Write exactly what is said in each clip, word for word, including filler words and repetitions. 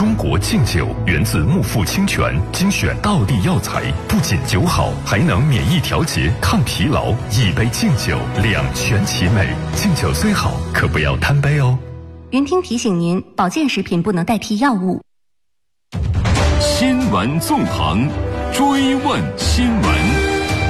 中国敬酒源自木富清泉精选道地药材，不仅酒好，还能免疫调节、抗疲劳。一杯敬酒，两全其美。敬酒虽好，可不要贪杯哦。 云听提醒您，保健食品不能代替药物。 新闻纵横，追问新闻。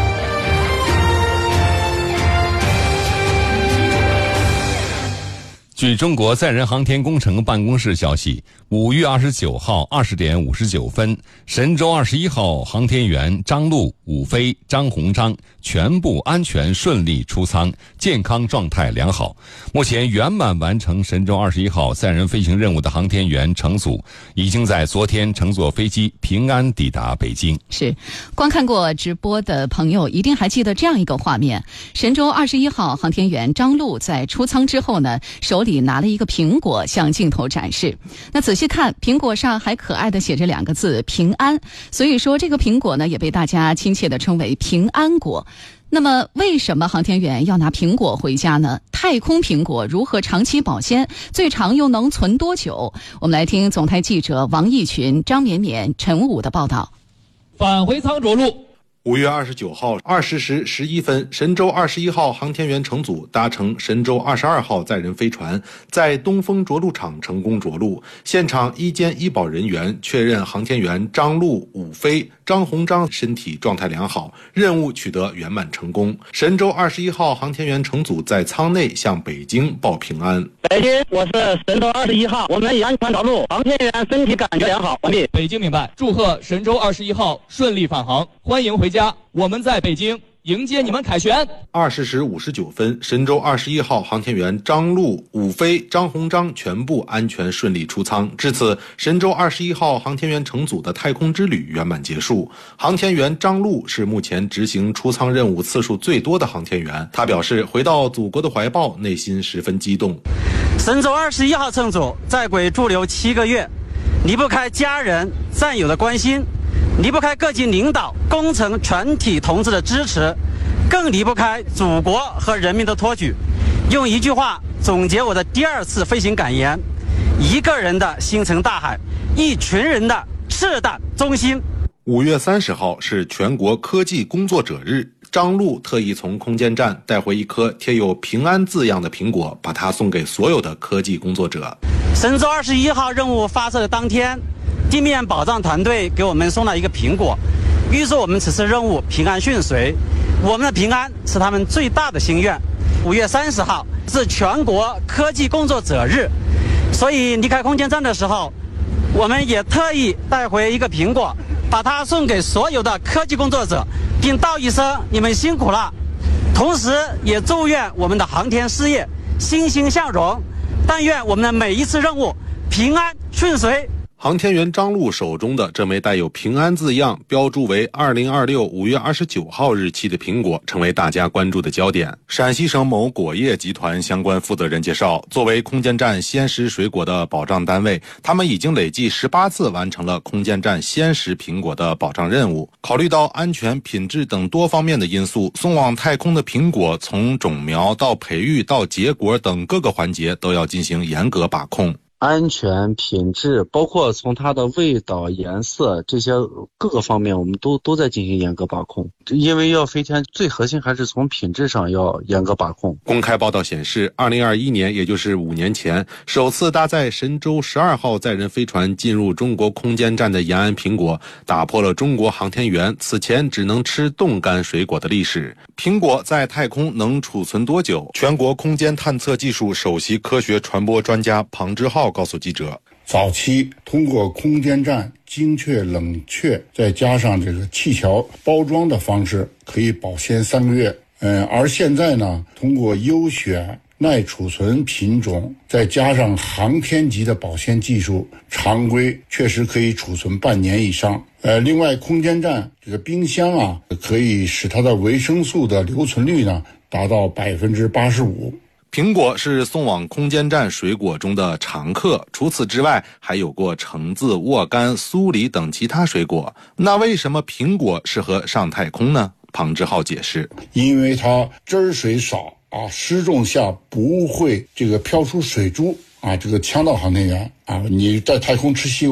据中国载人航天工程办公室消息，五月二十九号二十点五十九分，神舟二十一号航天员张陆、武飞、张鸿章全部安全顺利出舱，健康状态良好。目前圆满完成神舟二十一号载人飞行任务的航天员乘组，已经在昨天乘坐飞机平安抵达北京。 是，观看过直播的朋友一定还记得这样一个画面：神舟二十一号航天员张陆在出舱之后呢，手里拿了一个苹果向镜头展示。那仔细看，苹果上还可爱的写着两个字平安，所以说这个苹果呢也被大家亲切的称为平安果。那么为什么航天员要拿苹果回家呢？太空苹果如何长期保鲜？最长又能存多久？我们来听总台记者王义群、张绵绵、陈武的报道。 返回舱着陆。 五月二十九号二十时十一分，神舟二十一号航天员乘组搭乘神舟二十二号载人飞船，在东风着陆场成功着陆。现场医监医保人员确认航天员张陆、武飞、张鸿章身体状态良好，任务取得圆满成功。神舟二十一号航天员乘组在舱内向北京报平安。 北京，我是神舟二十一号，我们已安全着陆，航天员身体感觉良好，完毕。 北京明白，祝贺神舟二十一号顺利返航，欢迎回家，我们在北京迎接你们凯旋。 二十时五十九分，神舟二十一号航天员张陆、武飞、张鸿章全部安全顺利出舱。至此，神舟二十一号航天员乘组的太空之旅圆满结束。航天员张陆是目前执行出舱任务次数最多的航天员。他表示，回到祖国的怀抱，内心十分激动。 神舟二十一号乘组在轨驻留七个月，离不开家人、战友的关心，离不开各级领导、工程全体同志的支持，更离不开祖国和人民的托举。用一句话总结我的第二次飞行感言：一个人的星辰大海，一群人的赤胆忠心。 五月三十号是全国科技工作者日，张陆特意从空间站带回一颗贴有平安字样的苹果，把它送给所有的科技工作者。 神舟二十一号任务发射的当天，地面保障团队给我们送了一个苹果，预祝我们此次任务平安顺遂。我们的平安是他们最大的心愿。五月三十号是全国科技工作者日，所以离开空间站的时候，我们也特意带回一个苹果，把它送给所有的科技工作者，并道一声你们辛苦了。同时也祝愿我们的航天事业欣欣向荣，但愿我们的每一次任务平安顺遂。 航天员张陆手中的这枚带有平安字样、标注为二零二六五月二十九号日期的苹果，成为大家关注的焦点。陕西省某果业集团相关负责人介绍，作为空间站鲜食水果的保障单位，他们已经累计十八次完成了空间站鲜食苹果的保障任务。考虑到安全、品质等多方面的因素，送往太空的苹果从种苗到培育到结果等各个环节都要进行严格把控。 安全、品质，包括从它的味道、颜色这些各个方面，我们都都在进行严格把控。因为要飞天，最核心还是从品质上要严格把控。 公开报道显示，二零二一年，也就是五年前，首次搭载神舟十二号载人飞船进入中国空间站的延安苹果，打破了中国航天员此前只能吃冻干水果的历史。苹果在太空能储存多久？全国空间探测技术首席科学传播专家庞之浩告诉记者， 早期通过空间站精确冷却，再加上这个气条包装的方式，可以保鲜三个月。嗯，而现在呢，通过优选耐储存品种，再加上航天级的保鲜技术，常规确实可以储存半年以上。呃，另外，空间站这个冰箱啊，可以使它的维生素的留存率呢达到百分之八十五。 苹果是送往空间站水果中的常客，除此之外还有过橙子、沃柑、苏梨等其他水果。那为什么苹果适合上太空呢？庞之浩解释， 因为它汁儿水少啊，失重下不会这个飘出水珠啊，这个呛到航天员啊。你在太空吃西瓜